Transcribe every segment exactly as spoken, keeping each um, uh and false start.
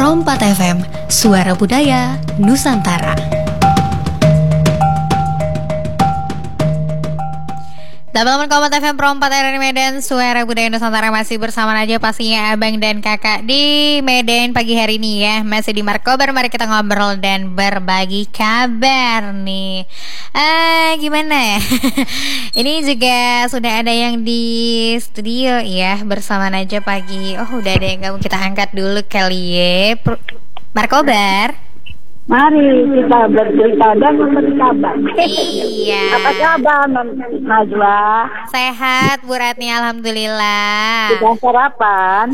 Pro empat F M, Suara Budaya Nusantara. Teman-teman Kompas F M Pro empat R Medan, Suara Budaya Nusantara, masih bersama aja pastinya abang dan kakak di Medan pagi hari ini ya. Masih di Markobar, mari kita ngobrol dan berbagi kabar nih. Eh gimana ya? Ini juga sudah ada yang di studio ya, bersama aja pagi. Oh udah ada yang kamu kita angkat dulu kali ya. Markobar. Mari kita bercerita dan memberi kabar. Iya. Apa kabar, Najwa? Sehat, Bu Ratni, alhamdulillah. Sudah sarapan?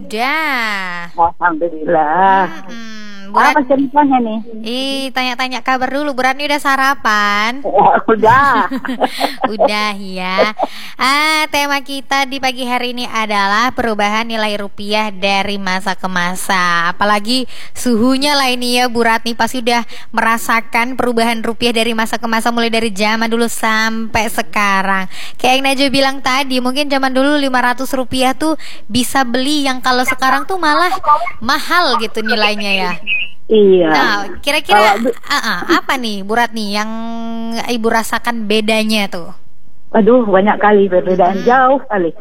Sudah. Alhamdulillah. Hmm, Bu Apa Ratni, ceritanya nih? ih tanya-tanya kabar dulu. Bu Ratni udah sarapan? Ya, udah. Udah ya. Ah, tema kita di pagi hari ini adalah perubahan nilai rupiah dari masa ke masa. Apalagi suhunya lah ini ya, Bu Ratni pasti udah merasakan perubahan rupiah dari masa ke masa, mulai dari zaman dulu sampai sekarang. Kayak yang Najwa bilang tadi, mungkin zaman dulu lima ratus rupiah tuh bisa beli yang kalau sekarang tuh malah mahal gitu nilainya ya. Iya. Nah, kira-kira Kalau- uh, uh, apa nih Bu Ratni yang Ibu rasakan bedanya tuh? Aduh, banyak kali perbedaan, jauh kali.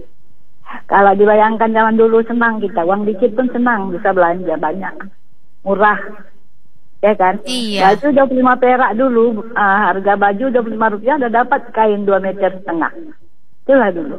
Kalau dibayangkan zaman dulu senang kita, uang dikit pun senang, bisa belanja banyak, murah, ya kan? Iya. Baju dua puluh lima perak dulu, ah, harga baju dua puluh lima rupiah udah dapat kain dua meter setengah. Itulah dulu.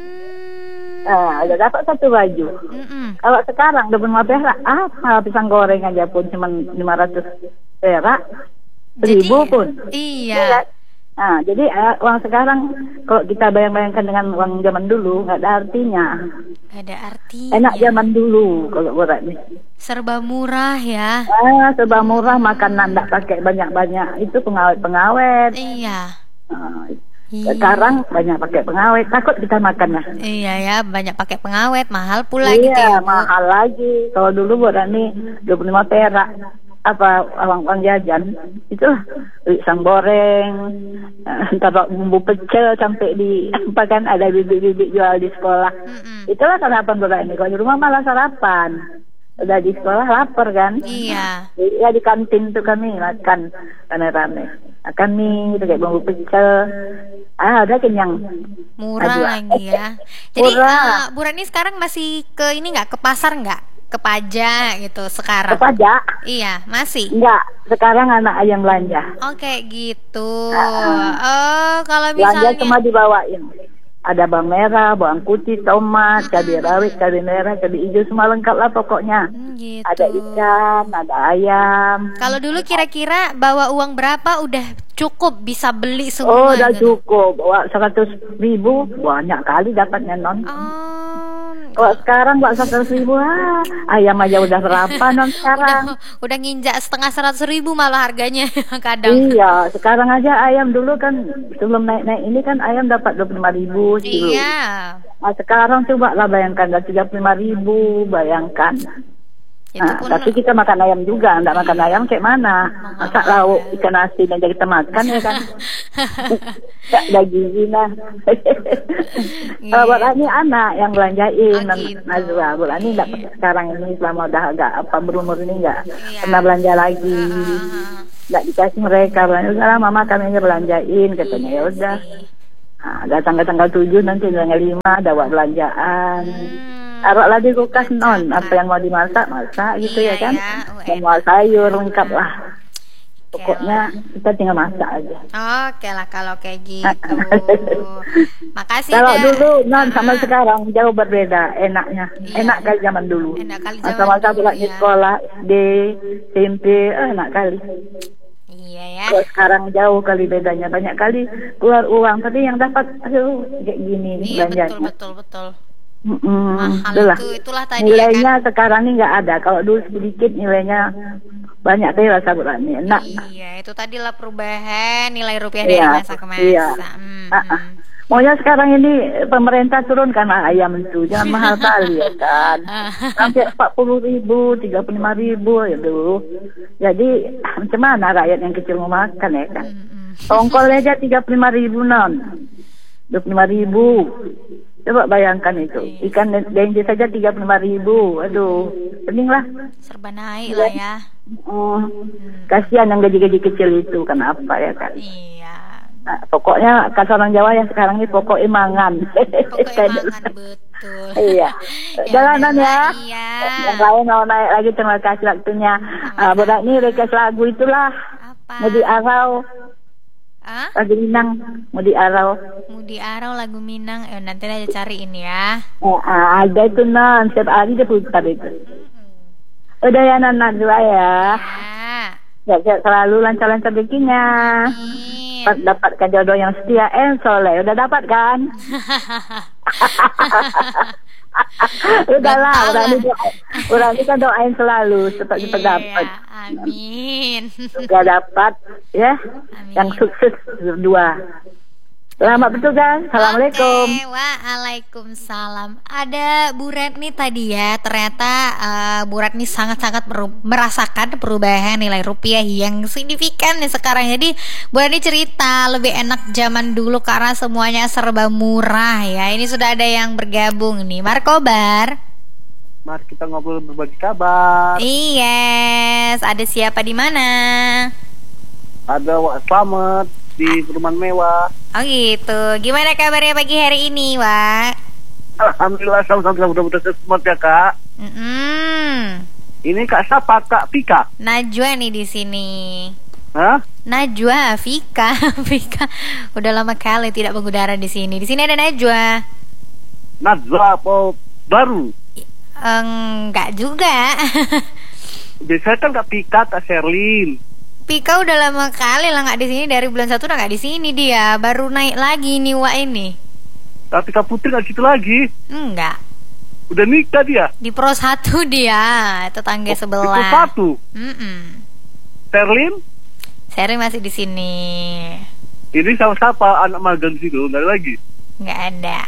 Hmm. Ah, udah dapat satu baju. Mm-mm. Kalau sekarang dua puluh lima perak, ah, pisang goreng aja pun cuma lima ratus perak, seribu Jadi, pun. Iya. Iya. Nah, jadi uh, uang sekarang kalau kita bayang-bayangkan dengan uang zaman dulu nggak ada artinya. Gak ada artinya. Enak zaman dulu kalau buat nih. Serba murah ya. Ah, serba murah, makanan nggak pakai banyak-banyak, itu pengawet-pengawet. Iya. Ah, Iya. sekarang banyak pakai pengawet, takut kita makan ya. Iya ya, banyak pakai pengawet, mahal pula Iya, gitu ya, Bu. mahal lagi. Kalau dulu buat nih dua puluh lima perak. Apa uang-uang jajan itu beli pisang goreng, eh, taruh bumbu pecel sampai di apa kan ada bibit-bibit jual di sekolah. Mm-mm. Itulah sarapan bola ini. Kalau di rumah malah sarapan. Udah di sekolah lapar kan? Iya. Ya di kantin tuh kami makan rame-rame. Makan mie, itu kayak bumbu pecel. Ah, udah kenyang. Murah Aduh. lagi ya. Jadi Murah. uh, Bu Rani sekarang masih ke ini nggak, ke pasar nggak? Ke pajak gitu sekarang? Ke pajak? Iya, masih. Enggak. Sekarang anak ayam belanja. Oh kayak gitu. Ah. Oh kalau Belanja misalnya cuma dibawain. Ada bawang merah, bawang putih, tomat, cabai rawit, cabai merah, cabai hijau, semua lengkap lah pokoknya. Hmm, gitu. Ada ikan, ada ayam. Kalau dulu kira-kira bawa uang berapa udah cukup bisa beli semua? Oh, udah gitu? cukup. Bawa seratus ribu, banyak kali dapatnya non. Oh, Kalau sekarang bawa seratus ribu, ah, ayam aja udah berapa non sekarang? udah, udah nginjak setengah seratus ribu malah harganya kadang. Iya, sekarang aja ayam dulu kan sebelum naik-naik ini kan ayam dapat dua puluh lima ribu kilo. Iya. Nah, sekarang coba lah bayangkan, dah tiga puluh lima ribu, bayangkan. Itu Nah, pun tapi kita makan ayam juga, enggak makan ayam kayak mana? Masak lauk ikan asin aja kita makan ya kan? Enggak ada gizi nah. Kalau buat ini anak yang belanjain, Oh, gitu. Najwa, buat ini enggak sekarang ini selama udah agak apa berumur ini enggak Iya. pernah belanja lagi. Ah, Enggak dikasih mereka belanja, udah mama kami aja belanjain katanya, ya udah. Nah, datang ke tanggal tujuh nanti tanggal lima ada buat belanjaan. hmm. Taruhlah di kulkas non, apa yang mau dimasak masak gitu Iya, ya kan, ya. Oh, semua sayur lengkap lah. Pokoknya kita tinggal masak aja. Oke lah kalau kayak gitu. Makasih Kalau dah. dulu non sama Ah, sekarang jauh berbeda enaknya. Iya. Enak kali zaman dulu. Enak kali zaman Masa-masa dulu, pulang ya. sekolah S D, S M P, eh, enak kali. Iya ya. Kalau sekarang jauh kali bedanya, banyak kali keluar uang tapi yang dapat aduh kayak gini Iya betul belanjanya. betul betul. Mm-mm, Mahal itulah. itu, itulah tadi Nilainya ya kan. sekarang ini nggak ada. Kalau dulu sedikit nilainya banyak deh rasa berani. Enak. Iya, itu tadilah perubahan nilai rupiah dari Iya, masa ke masa. iya. Hmm, Ah, ah. Maunya sekarang ini pemerintah turunkan ayam itu, jangan mahal kali ya kan. Sampai empat puluh ribu, tiga puluh lima ribu ya dulu. Jadi macam mana rakyat yang kecil mau makan ya kan? hmm, hmm. Ongkol aja tiga puluh lima ribu non, dua puluh lima ribu. Coba bayangkan itu. Ikan denji saja tiga puluh lima ribu. Aduh, pening lah. Serba naik lah ya. Oh, kasihan yang gaji-gaji kecil itu. Kenapa ya kan? Iya. Nah, pokoknya kata orang Jawa yang sekarang ini pokok emangan. Pokok emangan, betul. Iya. Jalanan ya. Iya. Yang lain mau naik lagi, terima kasih waktunya. Uh, Budak ini request lagu itulah. Apa? Mudi Arau. Ah? Lagu Minang. Mudi Arau. Mudi Arau lagu Minang. Eh, nanti aja cariin ya. Eh, ah, ada itu non. Setiap hari dia putar itu. Udah ya Nana dua ya. Ya. Ya, selalu lancar-lancar rezekinya. Amin. Dapatkan jodoh yang setia and soleh. Udah dapat kan? Udahlah, udah ini udah ini kan doain selalu cepat cepat Iya, dapat. amin. Gak dapat ya. Amin. Yang sukses berdua. Selamat bertugas. Assalamualaikum. Oke, waalaikumsalam. Ada Bu Retni tadi ya. Ternyata uh, Bu Retni sangat-sangat meru- merasakan perubahan nilai rupiah yang signifikan nih sekarang. Jadi Bu Retni cerita lebih enak zaman dulu karena semuanya serba murah ya. Ini sudah ada yang bergabung nih. Markobar. Mari kita ngobrol berbagi kabar. Yes, ada siapa di mana? Ada Wak Slamet di Perumahan Mewah. Oh gitu. Gimana kabarnya pagi hari ini, Wak? Alhamdulillah sama-sama mudah-mudahan semangat ya Kak. Mm-mm. Ini Kak siapa? Kak Pika. Najwa nih di sini. Hah? Najwa, Vika, Vika. Udah lama kali tidak mengudara di sini. Di sini ada Najwa. Najwa apa baru? Enggak juga. Biasanya kan Kak Pika, Kak Sherlyn. Pika udah lama kali lah nggak di sini, dari bulan satu udah nggak di sini dia. Baru naik lagi nih Wak ini. Tapi Kak Putri nggak situ lagi. Enggak. Udah nikah dia. Di Pro satu dia, tetangga Oh, sebelah. Itu satu. Mm-mm. Sherlyn? Seri masih di sini. Ini sama siapa? Anak magang situ nggak ada lagi. Nggak ada.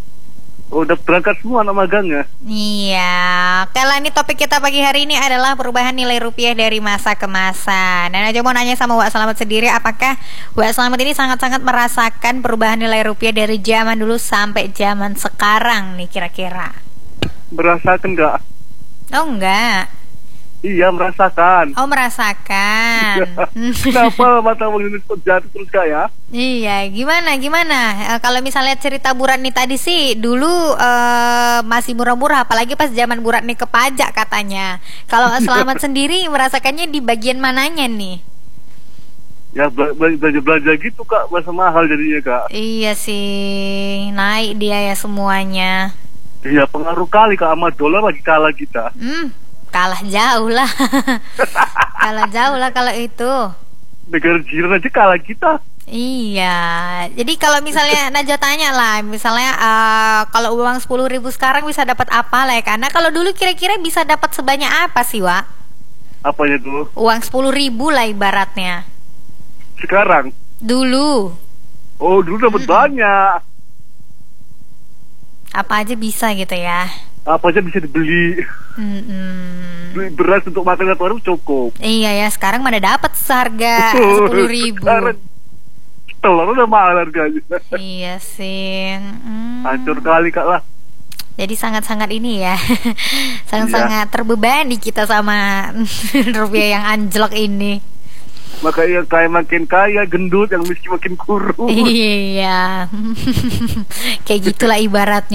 Oh, udah berangkat semua anak magangnya. Iya, kalau ini topik kita pagi hari ini adalah perubahan nilai rupiah dari masa ke masa. Dan aja mau nanya sama Wak Slamet sendiri, apakah Wak Slamet ini sangat-sangat merasakan perubahan nilai rupiah dari zaman dulu sampai zaman sekarang nih kira-kira? Merasakan nggak? Oh enggak. Iya merasakan. Oh merasakan. Kenapa mata uang Indonesia jatuh terus Kak ya? Iya, gimana gimana? E, kalau misalnya cerita Bu Ratni tadi sih dulu e, masih murah-murah, apalagi pas zaman Bu Ratni ke pajak katanya. Kalau Selamat sendiri merasakannya di bagian mananya nih? Ya belanja-belanja gitu Kak, masa mahal jadinya Kak. Iya sih, naik dia ya semuanya. Iya pengaruh kali Kak, sama dolar lagi kalah kita. Hmm, kalah jauh lah. Kalah jauh lah kalau itu. Negara jiran aja kalah kita. Iya, jadi kalau misalnya Najwa tanya lah, misalnya uh, kalau uang sepuluh ribu sekarang bisa dapat apa lah ya? Karena kalau dulu kira-kira bisa dapat sebanyak apa sih Wak? Apanya tuh? Uang sepuluh ribu lah ibaratnya. Sekarang? Dulu. Oh dulu dapat hmm. banyak. Apa aja bisa gitu ya? Apa aja bisa dibeli. Mm-mm. Beli beras untuk makan satu orang cukup. Iya ya, sekarang mana dapat seharga sepuluh ribu. Sekarang telur udah mahal harganya. Iya sih. Mm. Hancur kali Kak lah. Jadi sangat-sangat ini ya, sangat-sangat iya. terbebani kita sama rupiah yang anjlok ini. Makanya kaya makin kaya, gendut, yang miskin makin kurus. Iya. Kayak gitulah ibaratnya.